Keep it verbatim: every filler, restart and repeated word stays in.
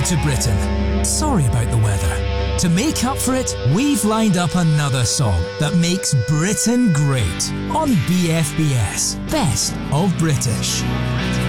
to Britain. Sorry about the weather. To make up for it, we've lined up another song that makes Britain great on B F B S, Best of British.